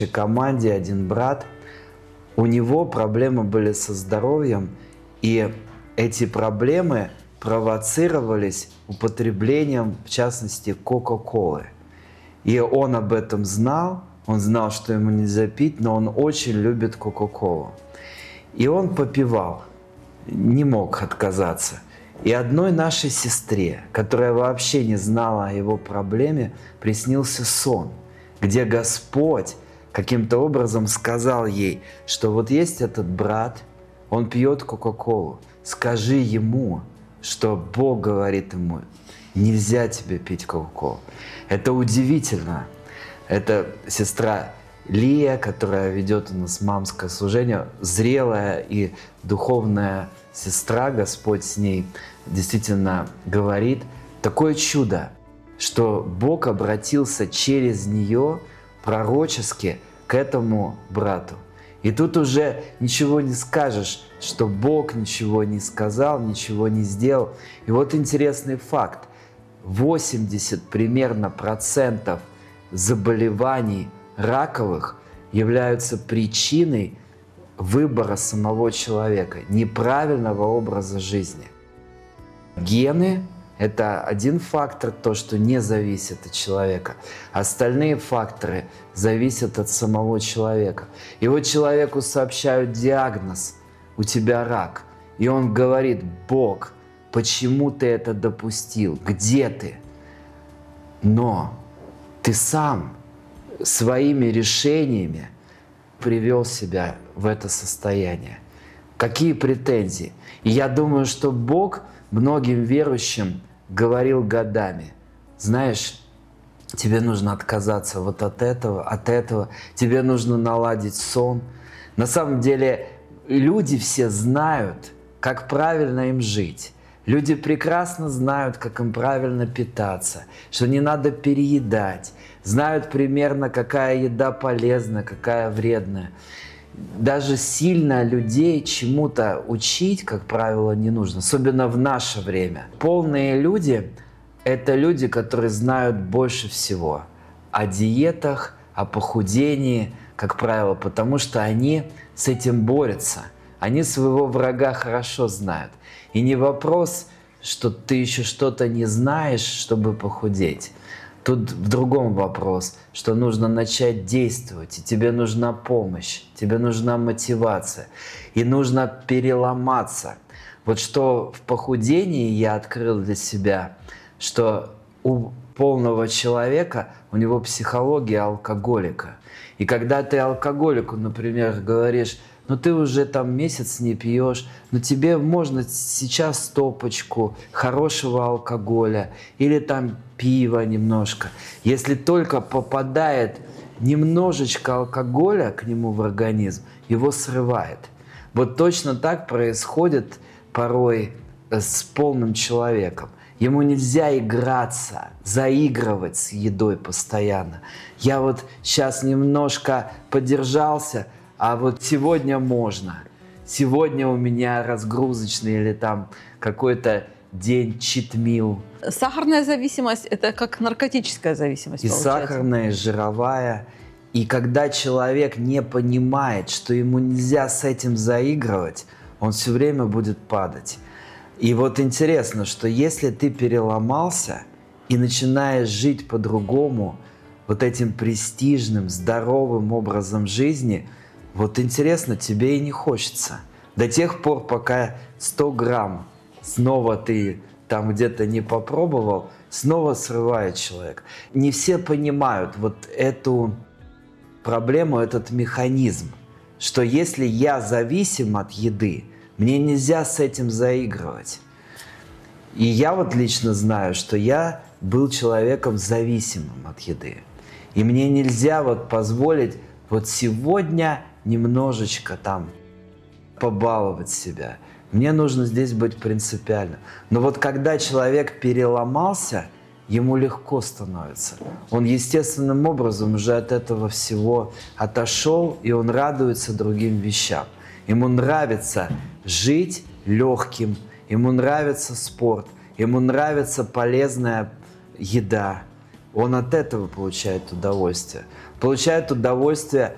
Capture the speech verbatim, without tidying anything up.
команде один брат, у него проблемы были со здоровьем, и эти проблемы провоцировались употреблением, в частности, Кока-Колы. И он об этом знал, он знал, что ему нельзя пить, но он очень любит Кока-Колу. И он попивал, не мог отказаться. И одной нашей сестре, которая вообще не знала о его проблеме, приснился сон, где Господь каким-то образом сказал ей, что вот есть этот брат, он пьет Кока-Колу, скажи ему, что Бог говорит ему, нельзя тебе пить Кока-Колу. Это удивительно. Это сестра Лия, которая ведет у нас мамское служение, зрелая и духовная сестра, Господь с ней действительно говорит. Такое чудо, что Бог обратился через нее пророчески к этому брату. И тут уже ничего не скажешь, что Бог ничего не сказал, ничего не сделал. И вот интересный факт. восемьдесят примерно процентов заболеваний раковых являются причиной выбора самого человека, неправильного образа жизни. Гены – это один фактор, то, что не зависит от человека. Остальные факторы зависят от самого человека. И вот человеку сообщают диагноз – у тебя рак. И он говорит: Бог, почему ты это допустил? Где ты? Но ты сам своими решениями привел себя в это состояние. Какие претензии? И я думаю, что Бог многим верующим говорил годами: знаешь, тебе нужно отказаться вот от этого, от этого, тебе нужно наладить сон. На самом деле люди все знают, как правильно им жить. Люди прекрасно знают, как им правильно питаться, что не надо переедать, знают примерно, какая еда полезна, какая вредная. Даже сильно людей чему-то учить, как правило, не нужно, особенно в наше время. Полные люди – это люди, которые знают больше всего о диетах, о похудении, как правило, потому что они с этим борются. Они своего врага хорошо знают. И не вопрос, что ты еще что-то не знаешь, чтобы похудеть. Тут в другом вопрос, что нужно начать действовать, и тебе нужна помощь, тебе нужна мотивация, и нужно переломаться. Вот что в похудении я открыл для себя, что у полного человека, у него психология алкоголика. И когда ты алкоголику, например, говоришь: ну ты уже там месяц не пьешь, но тебе можно сейчас стопочку хорошего алкоголя или там пива немножко. Если только попадает немножечко алкоголя к нему в организм, его срывает. Вот точно так происходит порой с полным человеком. Ему нельзя играться, заигрывать с едой постоянно. Я вот сейчас немножко подержался, а вот сегодня можно. Сегодня у меня разгрузочный или там какой-то день читмил. Сахарная зависимость – это как наркотическая зависимость, и получается. Сахарная, и жировая. И когда человек не понимает, что ему нельзя с этим заигрывать, он все время будет падать. И вот интересно, что если ты переломался и начинаешь жить по-другому, вот этим престижным, здоровым образом жизни, вот интересно, тебе и не хочется. До тех пор, пока сто грамм снова ты там где-то не попробовал, снова срывает человек. Не все понимают вот эту проблему, этот механизм, что если я зависим от еды, мне нельзя с этим заигрывать. И я вот лично знаю, что я был человеком зависимым от еды. И мне нельзя вот позволить вот сегодня немножечко там побаловать себя. Мне нужно здесь быть принципиальным. Но вот когда человек переломался, ему легко становится. Он естественным образом уже от этого всего отошел, и он радуется другим вещам. Ему нравится жить легким, ему нравится спорт, ему нравится полезная еда. Он от этого получает удовольствие. Получает удовольствие